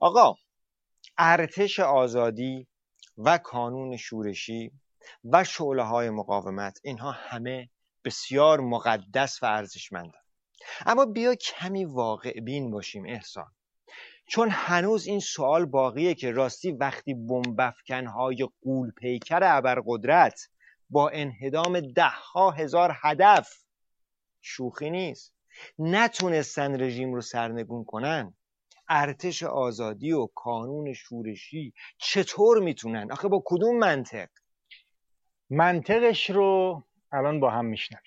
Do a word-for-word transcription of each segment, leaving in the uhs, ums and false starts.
آقا ارتش آزادی و کانون شورشی و شعله‌های مقاومت، اینها همه بسیار مقدس و ارزشمندند. اما بیا کمی واقع بین باشیم احسان، چون هنوز این سوال باقیه که راستی وقتی بمب‌افکن‌های غول پیکر ابرقدرت با انهدام ده ها هزار هدف، شوخی نیست، نتونستن رژیم رو سرنگون کنن، ارتش آزادی و کانون شورشی چطور میتونن؟ آخه با کدوم منطق؟ منطقش رو الان با هم میشنویم.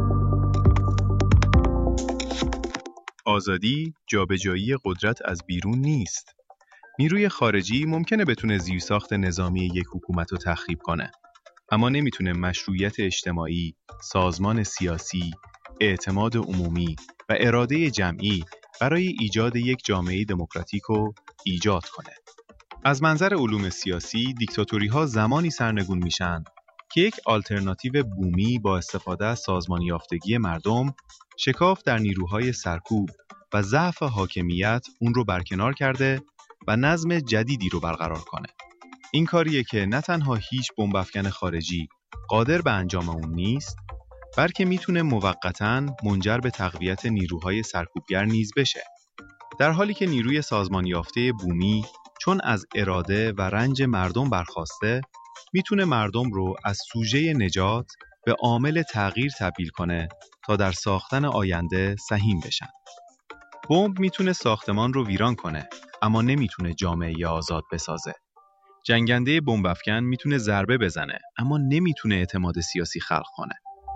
آزادی جابجایی قدرت از بیرون نیست. نیروی خارجی ممکنه بتونه زیرساخت نظامی یک حکومت رو تخریب کنه، اما نمیتونه مشروعیت اجتماعی، سازمان سیاسی، اعتماد عمومی و اراده جمعی برای ایجاد یک جامعه دموکراتیک رو ایجاد کنه. از منظر علوم سیاسی، دیکتاتوری‌ها زمانی سرنگون میشن که یک آلترناتیو بومی با استفاده از سازمان یافتگی مردم، شکاف در نیروهای سرکوب و ضعف حاکمیت اون رو برکنار کرده و نظم جدیدی رو برقرار کنه. این کاریه که نه تنها هیچ بمب‌افکن خارجی قادر به انجام اون نیست، بلکه میتونه موقتاً منجر به تقویت نیروهای سرکوبگر نیز بشه. در حالی که نیروی سازمان یافته بومی چون از اراده و رنج مردم برخاسته، میتونه مردم رو از سوژه نجات به عامل تغییر تبدیل کنه تا در ساختن آینده سهیم بشن. بمب میتونه ساختمان رو ویران کنه، اما نمیتونه جامعه آزاد بسازه. جنگنده بمب افکن میتونه ضربه بزنه، اما نمیتونه اعتماد سیاسی خلق کنه.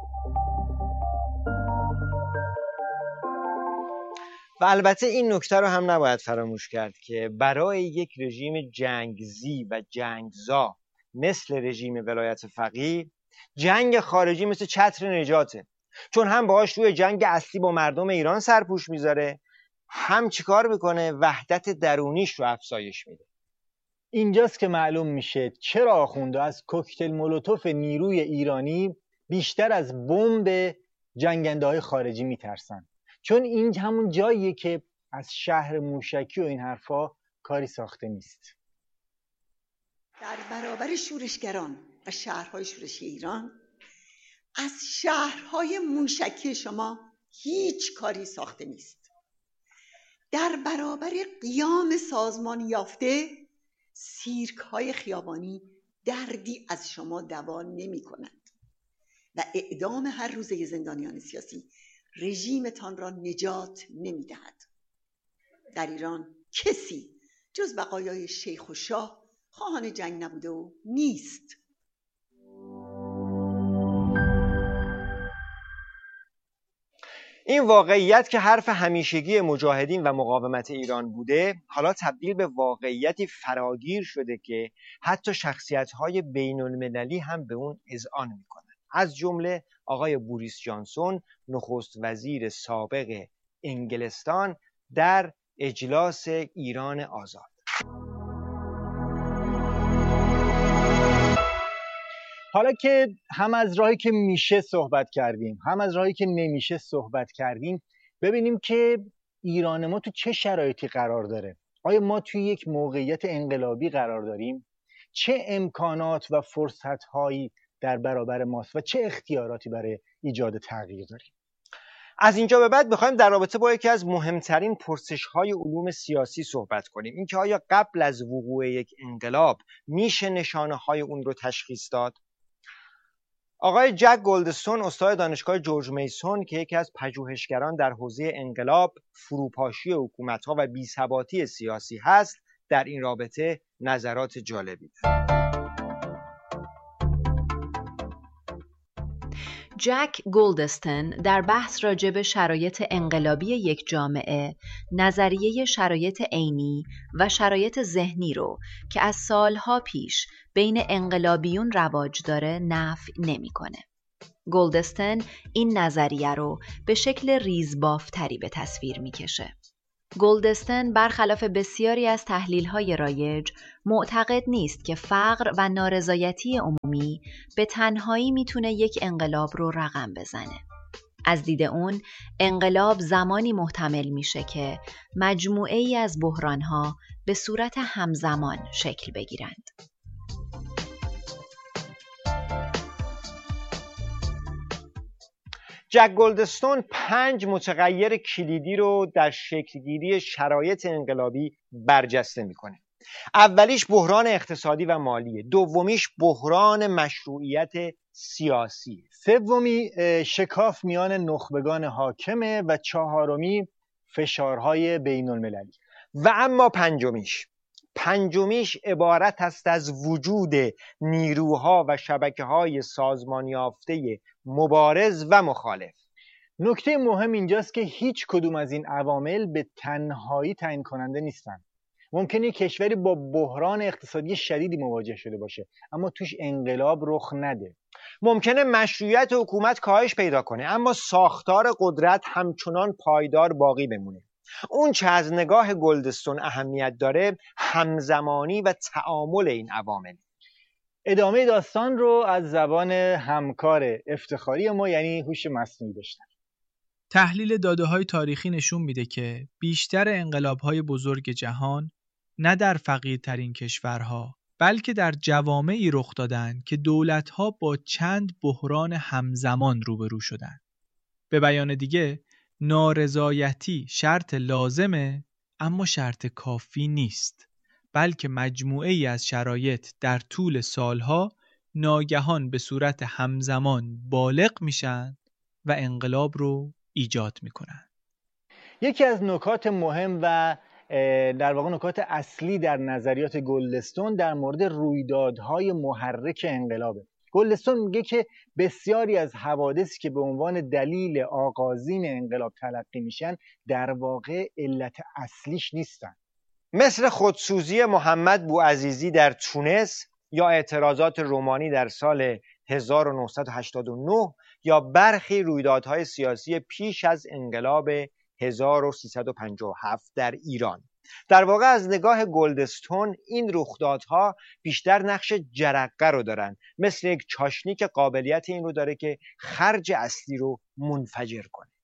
و البته این نکته رو هم نباید فراموش کرد که برای یک رژیم جنگزی و جنگزا مثل رژیم ولایت فقیه، جنگ خارجی مثل چتر نجاته، چون هم باهاش روی جنگ اصلی با مردم ایران سرپوش میذاره، هم چیکار میکنه؟ وحدت درونیش رو افزایش میده. اینجاست که معلوم میشه چرا آخونده از کوکتل مولوتوف نیروی ایرانی بیشتر از بمب جنگنده های خارجی میترسن، چون این همون جاییه که از شهر موشکی و این حرفا کاری ساخته نیست. در برابر شورشگران و شهرهای شورشی ایران، از شهرهای موشکی شما هیچ کاری ساخته نیست. در برابر قیام سازمان یافته، سیرک های خیابانی دردی از شما دوا نمی کنند و اعدام هر روزه زندانیان سیاسی رژیمتان را نجات نمی دهد. در ایران کسی جز بقایای شیخ و شاه خواهان جنگ نبوده و نیست. این واقعیت که حرف همیشگی مجاهدین و مقاومت ایران بوده، حالا تبدیل به واقعیتی فراگیر شده که حتی شخصیت‌های بین‌المللی هم به اون اذعان می‌کنن. از جمله آقای بوریس جانسون، نخست وزیر سابق انگلستان، در اجلاس ایران آزاد. حالا که هم از راهی که میشه صحبت کردیم، هم از راهی که نمیشه صحبت کردیم، ببینیم که ایران ما تو چه شرایطی قرار داره. آیا ما توی یک موقعیت انقلابی قرار داریم؟ چه امکانات و فرصت‌هایی در برابر ماست و چه اختیاراتی برای ایجاد تغییر داریم؟ از اینجا به بعد بخوایم در رابطه با یکی از مهمترین پرسش‌های علوم سیاسی صحبت کنیم، اینکه آیا قبل از وقوع یک انقلاب میشه نشانه‌های اون رو تشخیص داد؟ آقای جک گلدستون، استاد دانشگاه جورج میسون که یکی از پژوهشگران در حوزه انقلاب، فروپاشی حکومت‌ها و بی‌ثباتی سیاسی هست، در این رابطه نظرات جالبی دارد. جک گلدستون در بحث راجع به شرایط انقلابی یک جامعه، نظریه شرایط عینی و شرایط ذهنی رو که از سالها پیش بین انقلابیون رواج داره نفی نمی‌کنه. گلدستون این نظریه رو به شکل ریزبافتری به تصویر می‌کشه. گلدستون برخلاف بسیاری از تحلیل‌های رایج معتقد نیست که فقر و نارضایتی عمومی به تنهایی میتونه یک انقلاب رو رقم بزنه. از دید اون انقلاب زمانی محتمل میشه که مجموعه ای از بحرانها به صورت همزمان شکل بگیرند. جک گلدستون پنج متغیر کلیدی رو در شکلگیری شرایط انقلابی برجسته میکنه. اولیش بحران اقتصادی و مالیه، دومیش بحران مشروعیت سیاسی، سومی شکاف میان نخبگان حاکمه و چهارمی فشارهای بین المللی. و اما پنجمیش پنجمیش عبارت است از وجود نیروها و شبکه‌های سازمان یافته مبارز و مخالف. نکته مهم اینجاست که هیچ کدوم از این عوامل به تنهایی تعیین کننده نیستن. ممکنه کشوری با بحران اقتصادی شدیدی مواجه شده باشه اما توش انقلاب رخ نده. ممکنه مشروعیت حکومت کاهش پیدا کنه اما ساختار قدرت همچنان پایدار باقی بمونه. اون چه از نگاه گلدستون اهمیت داره همزمانی و تعامل این عوامل. ادامه داستان رو از زبان همکار افتخاری ما یعنی هوش مصنوعی بشنویم. تحلیل داده‌های تاریخی نشون میده که بیشتر انقلاب‌های بزرگ جهان نه در فقیرترین کشورها بلکه در جوامعی رخ دادند که دولت‌ها با چند بحران همزمان روبرو شدند. به بیان دیگه نارضایتی شرط لازمه اما شرط کافی نیست، بلکه مجموعه‌ای از شرایط در طول سالها ناگهان به صورت همزمان بالغ میشن و انقلاب رو ایجاد میکنن. یکی از نکات مهم و در واقع نکات اصلی در نظریات گلدستون در مورد رویدادهای محرک انقلابه. گلدستون میگه که بسیاری از حوادثی که به عنوان دلیل آغازین انقلاب تلقی میشن در واقع علت اصلیش نیستن، مثل خودسوزی محمد بوعزیزی در تونس یا اعتراضات رومانی در سال هزار و نهصد و هشتاد و نه یا برخی رویدادهای سیاسی پیش از انقلاب هزار و سیصد و پنجاه و هفت در ایران. در واقع از نگاه گلدستون این رخدادها بیشتر نقش جرقه رو دارن، مثل یک چاشنی که قابلیت این رو داره که خرج اصلی رو منفجر کنه.